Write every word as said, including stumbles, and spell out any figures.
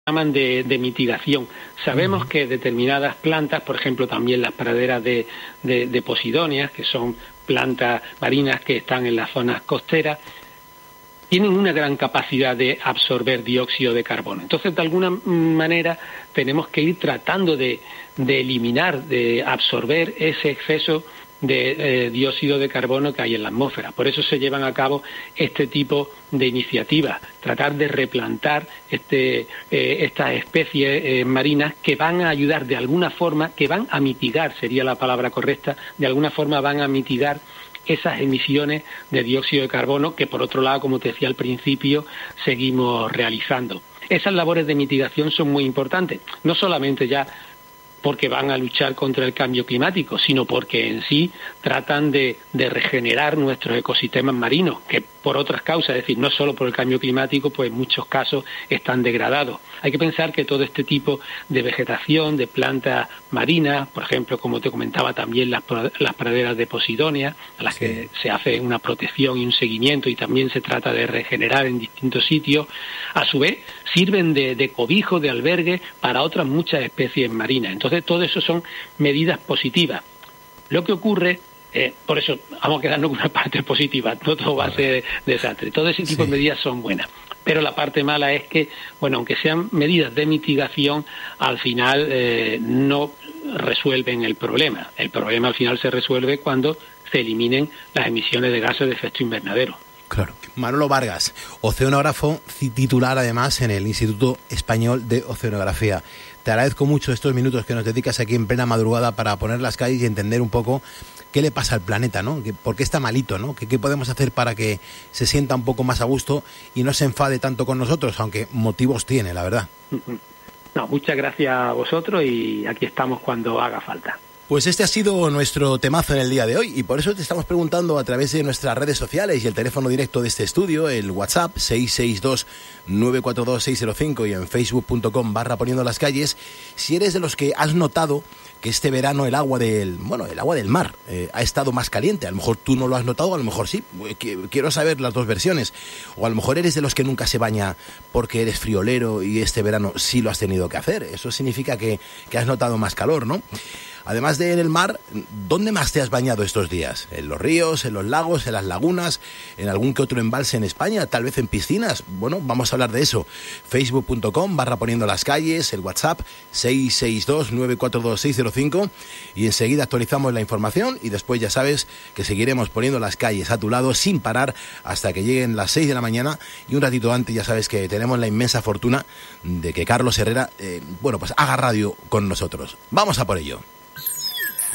llaman de, de mitigación. Sabemos que determinadas plantas, por ejemplo también las praderas de, de, de posidonias, que son plantas marinas que están en las zonas costeras, tienen una gran capacidad de absorber dióxido de carbono. Entonces, de alguna manera, tenemos que ir tratando de, de eliminar, de absorber ese exceso de eh, dióxido de carbono que hay en la atmósfera. Por eso se llevan a cabo este tipo de iniciativas, tratar de replantar este, eh, estas especies eh, marinas que van a ayudar de alguna forma, que van a mitigar, sería la palabra correcta, de alguna forma van a mitigar esas emisiones de dióxido de carbono que, por otro lado, como te decía al principio, seguimos realizando. Esas labores de mitigación son muy importantes, no solamente ya porque van a luchar contra el cambio climático, sino porque en sí tratan de, de regenerar nuestros ecosistemas marinos, que por otras causas, es decir, no solo por el cambio climático, pues en muchos casos están degradados. Hay que pensar que todo este tipo de vegetación, de plantas marinas, por ejemplo, como te comentaba también las, las praderas de posidonia, a las sí. que se hace una protección y un seguimiento y también se trata de regenerar en distintos sitios, a su vez sirven de, de cobijo, de albergue para otras muchas especies marinas. Entonces, todo eso son medidas positivas. Lo que ocurre, eh, por eso vamos a quedarnos con una parte positiva, no todo va a ser desastre. Todo ese tipo sí. de medidas son buenas. Pero la parte mala es que, bueno, aunque sean medidas de mitigación, al final eh, no resuelven el problema. El problema al final se resuelve cuando se eliminen las emisiones de gases de efecto invernadero. Claro. Manolo Vargas, oceanógrafo, titular además en el Instituto Español de Oceanografía. Te agradezco mucho estos minutos que nos dedicas aquí en plena madrugada para poner las calles y entender un poco qué le pasa al planeta, ¿no? ¿Por qué está malito, ¿no? ¿Qué, qué podemos hacer para que se sienta un poco más a gusto y no se enfade tanto con nosotros, aunque motivos tiene, la verdad? No, muchas gracias a vosotros y aquí estamos cuando haga falta. Pues este ha sido nuestro temazo en el día de hoy y por eso te estamos preguntando a través de nuestras redes sociales y el teléfono directo de este estudio, el WhatsApp seis seis dos nueve cuatro dos seis cero cinco y en facebook punto com barra poniendo las calles, si eres de los que has notado que este verano el agua del, bueno, el agua del mar eh, ha estado más caliente. A lo mejor tú no lo has notado, a lo mejor sí. Quiero saber las dos versiones. O a lo mejor eres de los que nunca se baña porque eres friolero y este verano sí lo has tenido que hacer. Eso significa que, que has notado más calor, ¿no? Además de en el mar, ¿dónde más te has bañado estos días? ¿En los ríos, en los lagos, en las lagunas, en algún que otro embalse en España? ¿Tal vez en piscinas? Bueno, vamos a hablar de eso. facebook punto com barra poniendo las calles, el WhatsApp seis seis dos nueve cuatro dos seis cero cinco y enseguida actualizamos la información y después ya sabes que seguiremos poniendo las calles a tu lado sin parar hasta que lleguen las seis de la mañana y un ratito antes ya sabes que tenemos la inmensa fortuna de que Carlos Herrera, eh, bueno, pues haga radio con nosotros. Vamos a por ello.